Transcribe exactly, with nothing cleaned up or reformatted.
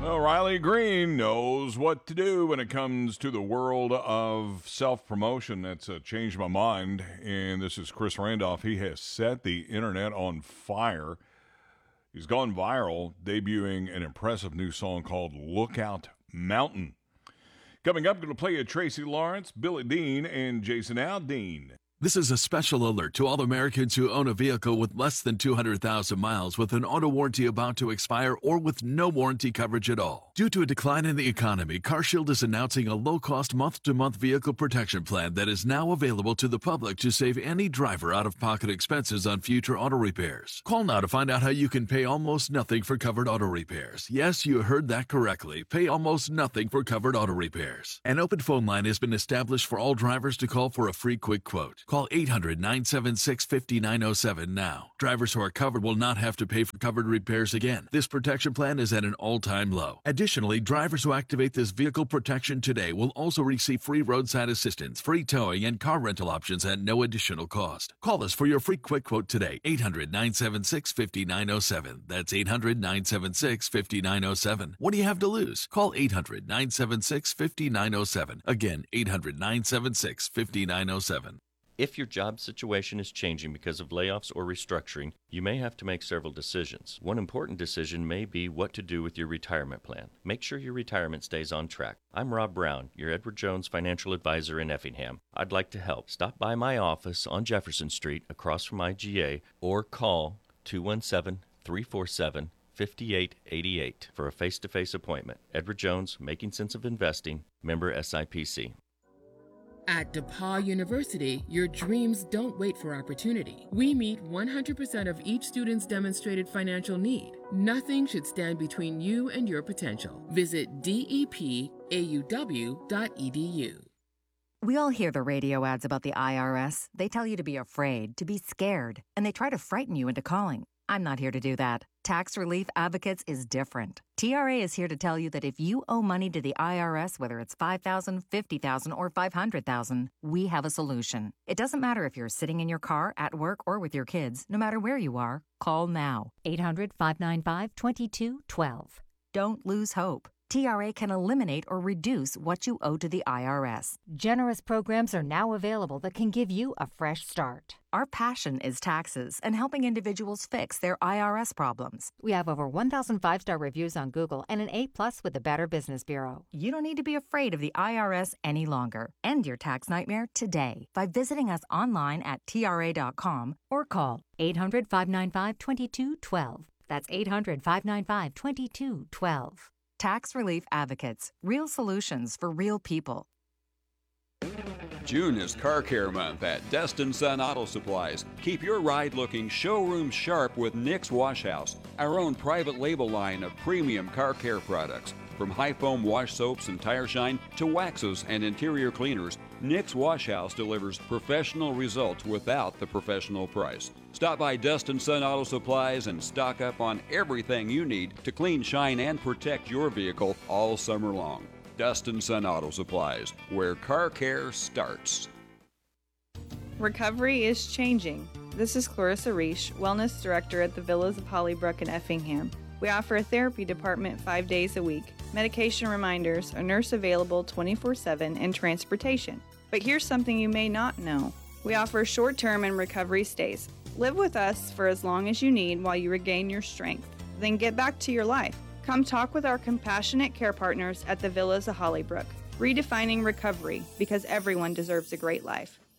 Well, Riley Green knows what to do when it comes to the world of self-promotion. That's uh, changed my mind. And this is Chris Randolph. He has set the internet on fire. He's gone viral, debuting an impressive new song called Lookout Mountain. Coming up, going to play you Tracy Lawrence, Billy Dean, and Jason Aldean. This is a special alert to all Americans who own a vehicle with less than two hundred thousand miles with an auto warranty about to expire or with no warranty coverage at all. Due to a decline in the economy, CarShield is announcing a low-cost month-to-month vehicle protection plan that is now available to the public to save any driver out-of-pocket expenses on future auto repairs. Call now to find out how you can pay almost nothing for covered auto repairs. Yes, you heard that correctly. Pay almost nothing for covered auto repairs. An open phone line has been established for all drivers to call for a free quick quote. Call eight hundred, nine seven six, five nine zero seven now. Drivers who are covered will not have to pay for covered repairs again. This protection plan is at an all-time low. Additionally, drivers who activate this vehicle protection today will also receive free roadside assistance, free towing, and car rental options at no additional cost. Call us for your free quick quote today. eight hundred, nine seven six, five nine zero seven. That's eight hundred, nine seven six, five nine zero seven. What do you have to lose? Call eight hundred, nine seven six, five nine zero seven. Again, eight hundred, nine seven six, five nine zero seven. If your job situation is changing because of layoffs or restructuring, you may have to make several decisions. One important decision may be what to do with your retirement plan. Make sure your retirement stays on track. I'm Rob Brown, your Edward Jones financial advisor in Effingham. I'd like to help. Stop by my office on Jefferson Street across from I G A or call two one seven, three four seven, five eight eight eight for a face-to-face appointment. Edward Jones, Making Sense of Investing, member S I P C. At DePauw University, your dreams don't wait for opportunity. We meet one hundred percent of each student's demonstrated financial need. Nothing should stand between you and your potential. Visit D E P A U W dot E D U. We all hear the radio ads about the I R S. They tell you to be afraid, to be scared, and they try to frighten you into calling. I'm not here to do that. Tax Relief Advocates is different. T R A is here to tell you that if you owe money to the I R S, whether it's five thousand dollars, fifty thousand dollars, or five hundred thousand dollars, we have a solution. It doesn't matter if you're sitting in your car, at work, or with your kids. No matter where you are, call now. eight hundred, five nine five, two two one two. Don't lose hope. T R A can eliminate or reduce what you owe to the I R S. Generous programs are now available that can give you a fresh start. Our passion is taxes and helping individuals fix their I R S problems. We have over one thousand five-star reviews on Google and an A plus with the Better Business Bureau. You don't need to be afraid of the I R S any longer. End your tax nightmare today by visiting us online at T R A dot com or call eight hundred, five nine five, two two one two. That's eight hundred, five nine five, two two one two. Tax Relief Advocates. Real solutions for real people. June is Car Care Month at Destin Sun Auto Supplies. Keep your ride looking showroom sharp with Nick's Wash House, our own private label line of premium car care products. From high foam wash soaps and tire shine to waxes and interior cleaners, Nick's Wash House delivers professional results without the professional price. Stop by Destin Sun Auto Supplies and stock up on everything you need to clean, shine, and protect your vehicle all summer long. Destin Sun Auto Supplies, where car care starts. Recovery is changing. This is Clarissa Reish, Wellness Director at the Villas of Hollybrook in Effingham. We offer a therapy department five days a week, medication reminders, a nurse available twenty-four seven, and transportation. But here's something you may not know. We offer short-term and recovery stays. Live with us for as long as you need while you regain your strength. Then get back to your life. Come talk with our compassionate care partners at the Villas of Hollybrook. Redefining recovery, because everyone deserves a great life.